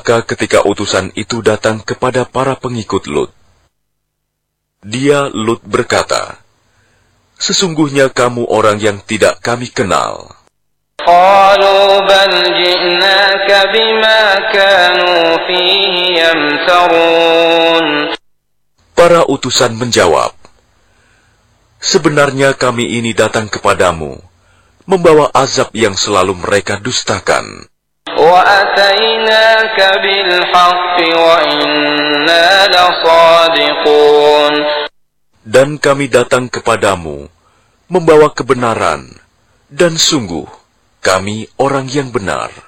Maka ketika utusan itu datang kepada para pengikut Lut, Lut berkata, "Sesungguhnya kamu orang yang tidak kami kenal." قالوا بل جئناك بما كانوا فيه يمترون. Para utusan menjawab, "Sebenarnya kami ini datang kepadamu, membawa azab yang selalu mereka dustakan. وَأَتَيْنَاكَ بِالْحَقِّ وَإِنَّا لَصَادِقُونَ. Dan kami datang kepadamu, membawa kebenaran, dan sungguh, kami orang yang benar."